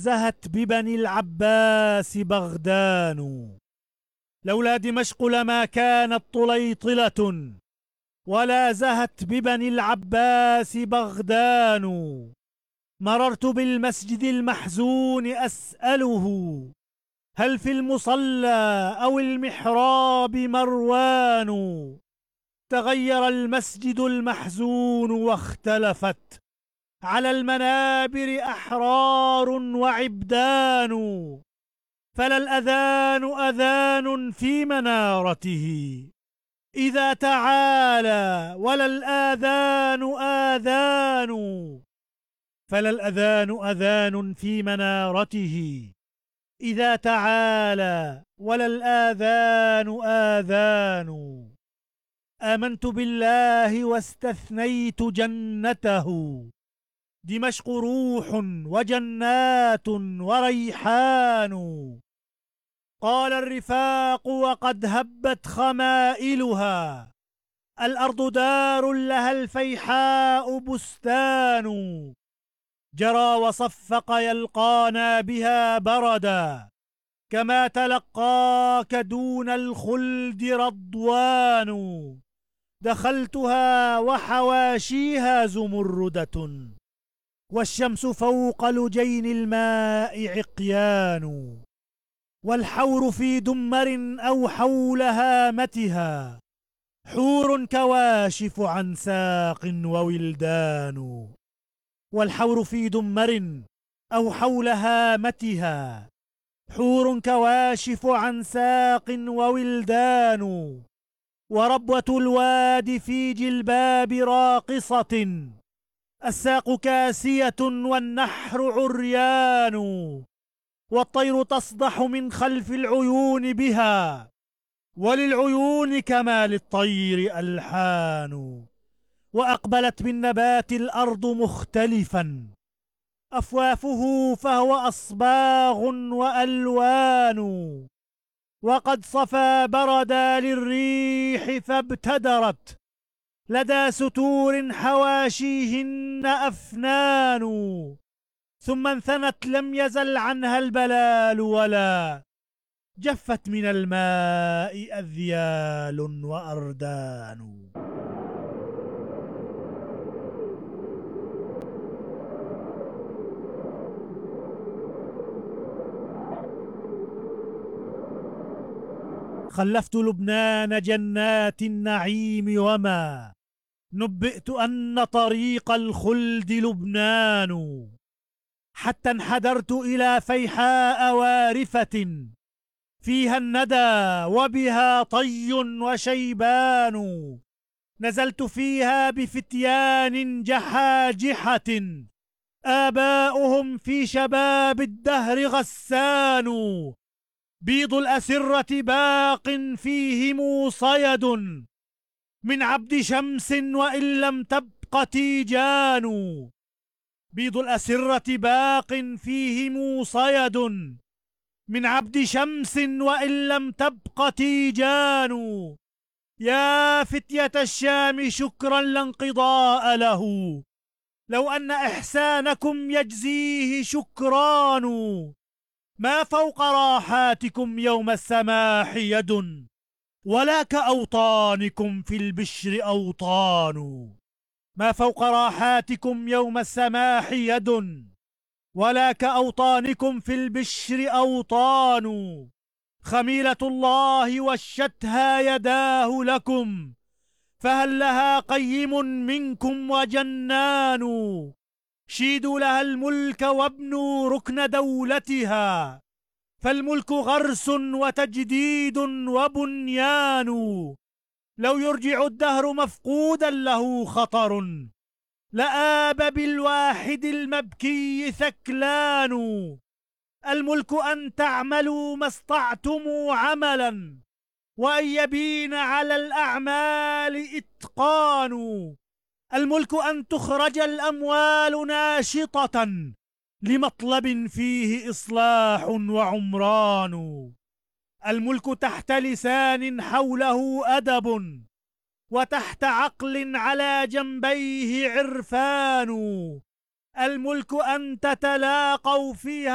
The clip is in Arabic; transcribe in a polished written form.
زهت ببني العباس بغدان. لولا دمشق لما كانت طليطلة، ولا زهت ببني العباس بغدان. مررت بالمسجد المحزون أسأله هل في المصلى أو المحراب مروان. تغير المسجد المحزون واختلفت على المنابر أحرار وعبدان. فلا الأذان أذان في منارته إذا تعالى، ولا الآذان آذان. فلا الأذان أذان في منارته إذا تعالى، ولا الآذان آذان. آمنت بالله واستثنيت جنته، دمشق روح وجنات وريحان. قال الرفاق وقد هبت خمائلها، الأرض دار لها الفيحاء بستان. جرى وصفق يلقانا بها بردا، كما تلقاك دون الخلد رضوان. دخلتها وحواشيها زمردة، والشمس فوق لجين الماء عقيان. والحور في دمر أو حول هامتها، حور كواشف عن ساق وولدان. والحور في دمر أو حول هامتها، حور كواشف عن ساق وولدان. وربوة الواد في جلباب راقصة، الساق كاسية والنحر عريان. والطير تصدح من خلف العيون بها، وللعيون كما للطير ألحان. وأقبلت بالنبات الأرض مختلفا أفوافه، فهو أصباغ وألوان. وقد صفى بردا للريح فابتدرت لدى ستور حواشيهن أفنان. ثم انثنت لم يزل عنها البلال، ولا جفت من الماء أذيال وأردان. خلفت لبنان جنات النعيم، وما نبئت أن طريق الخلد لبنان. حتى انحدرت إلى فيحاء وارفة، فيها الندى وبها طي وشيبان. نزلت فيها بفتيان جحاجحة، آباؤهم في شباب الدهر غسان. بيض الأسرة باق فيهم صيد من عبد شمس، وإن لم تبق تيجان. بيض الأسرة باق فيهم صيد من عبد شمس، وإن لم تبق تيجان. يا فتية الشام شكرا لا انقضاء له، لو أن إحسانكم يجزيه شكران. ما فوق راحاتكم يوم السماح يد، ولا كأوطانكم في البشر أوطان. ما فوق راحاتكم يوم السماح يد، ولا كأوطانكم في البشر أوطان. خميلة الله وشتها يداه لكم، فهل لها قيم منكم وجنان. شيدوا لها الملك وابنوا ركن دولتها، فالملك غرس وتجديد وبنيان. لو يرجع الدهر مفقودا له خطر، لآب بالواحد المبكي ثكلان. الملك أن تعملوا ما استطعتم عملا، وأن يبين على الأعمال إتقان. الملك أن تخرج الأموال ناشطة لمطلب فيه إصلاح وعمران. الملك تحت لسان حوله أدب، وتحت عقل على جنبيه عرفان. الملك أن تتلاقوا فيها